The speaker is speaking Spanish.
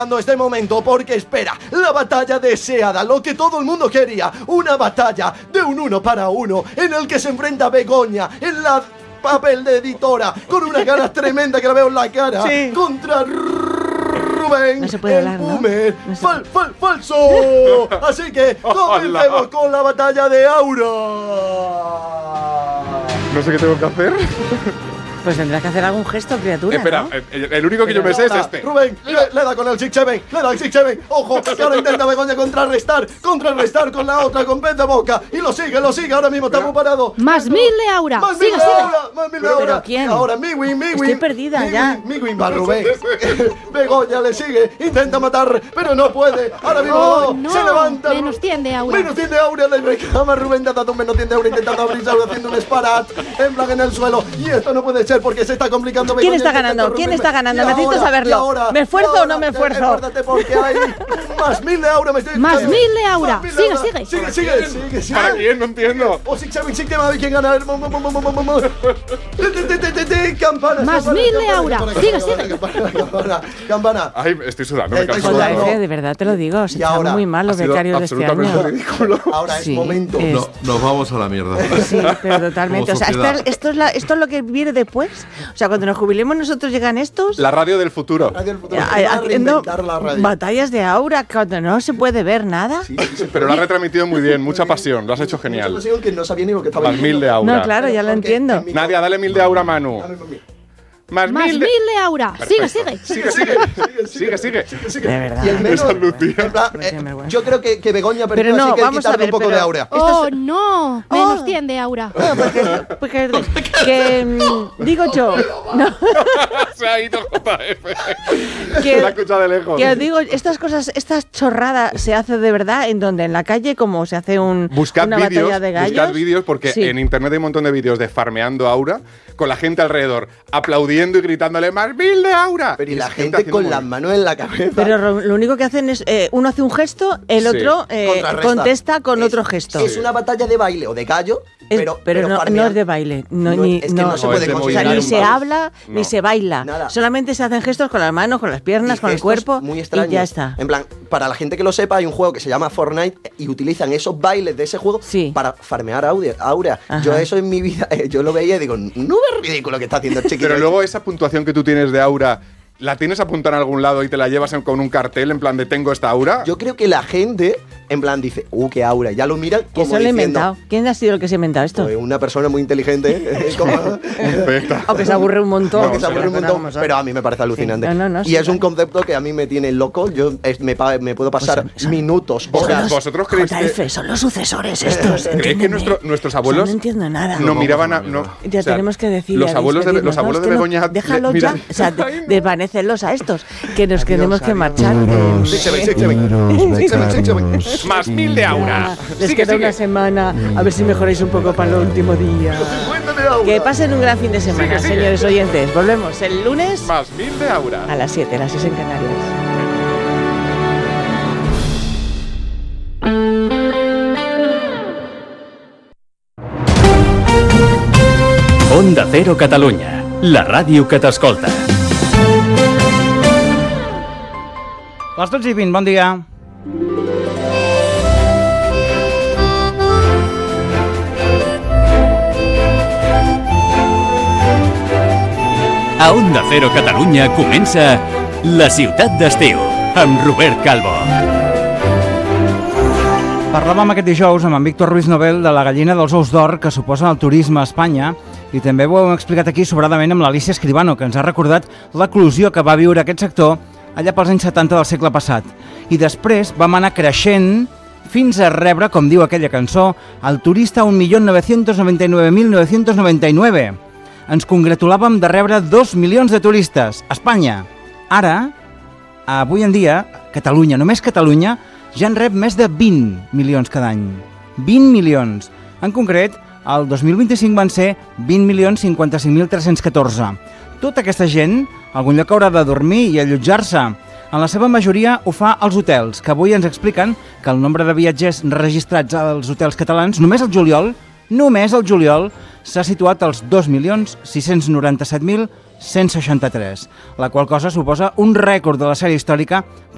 este momento porque espera la batalla deseada, lo que todo el mundo quería, una batalla de un 1 para 1 en el que se enfrenta Begoña en la papel de editora con una cara tremenda que la veo en la cara contra Rubén, no se puede hablar, el boomer, ¿no? falso. Así que comencemos con la batalla de Aura. No sé qué tengo que hacer. Pues tendrás que hacer algún gesto, criatura. Espera, ¿no? el único que yo me sé es este. Rubén, le da con el 6-7, le da el 6-7. Ojo, que ahora intenta Begoña contrarrestar con la otra, con pez de boca. Y lo sigue, ahora mismo está muy parado. Más 1000 de Aura. Más Sigue, 1000 sigue. de Aura, más 1000 de Aura. ¿Pero quién? Ahora Miwin. Estoy perdida ya. Miwin va Rubén. Begoña le sigue, intenta matar, pero no puede. Ahora mismo no. se levanta. Menos 100 de Aura. Menos 100 de Aura, le reclama Rubén, te ha dado un menos 100 de Aura intentando abrirse, haciendo un sparat en plan en el suelo. Y esto no puede ser porque se está complicando. ¿Quién está ganando? ¿Quién está ganando? Necesito saberlo. ¿Me esfuerzo o no me esfuerzo? Acuérdate porque hay más 1000 de Aura. Más 1000 de Aura. Sigue. ¿Para quién? No entiendo. O Six, a ver quién gana. Campana. Más 1000 de Aura. Sigue. Campana. Ay, estoy sudando, me Estáis canso. sudando. Joder, de verdad te lo digo. Se están muy mal los becarios de este absolutamente año. ridículo. Ahora es Sí, momento. No, nos vamos a la mierda. Sí, pero totalmente. O sea, esto es lo que viene después. O sea, cuando nos jubilemos nosotros llegan estos La radio del futuro. Radio del futuro. haciendo Reinventar la radio. batallas de Aura cuando no se puede ver nada. Sí. Pero lo has retransmitido muy bien, mucha pasión, lo has hecho genial. Que no sabía ni lo que estaba Más 1000 de Aura. No, claro, ya lo entiendo. Nadia, dale 1000 de Aura a Manu. Más Más 1000 1000 de Aura. Sigue. Sigue. De verdad. Y el menos, Esa Lucía. en plan, Qué vergüenza. yo creo que Begoña Pero perdió, no, así que vamos a quitarle ver, un poco pero- de Aura. Oh, no. Menos 100 de Aura. Digo yo, no, Se ha ido JF. que, La escucha de lejos. que os digo, estas cosas, estas chorradas se hace de verdad en donde, en la calle, como se hace una batalla de gallos. Buscad vídeos porque Sí. en internet hay un montón de vídeos de farmeando Aura con la gente alrededor aplaudiendo y gritándole más 1000 de Aura. Pero y la es gente haciendo con muy- las manos en la cabeza. Pero lo único que hacen es, uno hace un gesto, el Sí. otro Contrarresta. contesta con Es- otro gesto. Es una batalla de baile o de gallo, pero no farmeando. es de baile. No, No, ni, es que no se puede es de o sea, considerar ni un se baile. habla, No. ni se baila. Nada. Solamente se hacen gestos con las manos, con las piernas, Y con el gestos cuerpo muy extraños. y ya está. En plan, para la gente que lo sepa, hay un juego que se llama Fortnite y utilizan esos bailes de ese juego Sí. para farmear Aura. Ajá. Yo eso en mi vida, yo lo veía y digo, no es ridículo que está haciendo el chiquito. Pero luego esa puntuación que tú tienes de Aura, ¿la tienes apuntada en algún lado y te la llevas con un cartel en plan de tengo esta Aura? Yo creo que la gente, en plan, dice, qué Aura. Ya lo miran Que como eso lo he diciendo, inventado. ¿Quién ha sido el que se ha inventado esto? pues, una persona muy inteligente. como- Perfecta. Aunque se aburre un montón. que se aburre un montón, pero a mí me parece alucinante. Sí. No, y sí, es un vale. concepto que a mí me tiene loco. Yo me puedo pasar minutos, horas. ¿Vosotros creéis que, JF, son los sucesores estos. ¿creéis que entiéndeme. nuestros abuelos No entiendo nada. no miraban a... vamos a No, mirar. Ya o sea, tenemos que decir. Los abuelos de Begoña... Déjalo mira- ya. O sea, Ay, no. desvanécelos a estos. Que nos Adiós, tenemos que adiós. marchar. Más 1000 de Aura. Les Sigue, queda una sigue. semana. A ver si mejoráis un poco para el último día. Que pasen un gran fin de semana, Sigue. señores oyentes. Volvemos el lunes Más 1000 de Aura. a las 7, las 6 en Canarias. Onda Cero Catalunya, la ràdio que t'escolta. Les 12:20, bon dia. A Onda Cero Catalunya comença La ciutat d'estiu, amb Robert Calvo. Parlàvem aquest dijous amb en Víctor Ruiz Nobel de la gallina dels ous d'or que suposa el turisme a Espanya i també ho hem explicat aquí sobradament amb l'Alicia Escribano, que ens ha recordat l'eclosió que va viure aquest sector allà pels anys 70 del segle passat. I després vam anar creixent fins a rebre, com diu aquella cançó, el turista 1.999.999. Ens congratulàvem de rebre 2 milions de turistes a Espanya. Ara, avui en dia, Catalunya, només Catalunya, ja en rep més de 20 milions cada any. 20 milions. En concret, el 2025 van ser 20.055.314. Tota aquesta gent, algun lloc haurà de dormir i allotjar-se. En la seva majoria ho fa als hotels, que avui ens expliquen que el nombre de viatgers registrats als hotels catalans només el juliol s'ha situat als 2.697.163, la qual cosa suposa un rècord de la sèrie històrica